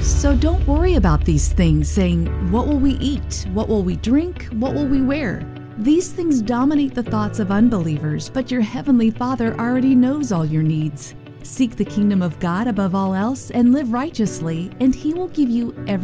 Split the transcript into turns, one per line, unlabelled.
So don't worry about these things, saying, "What will we eat? What will we drink? What will we wear?" These things dominate the thoughts of unbelievers, but your heavenly Father already knows all your needs. Seek the kingdom of God above all else and live righteously, and He will give you everything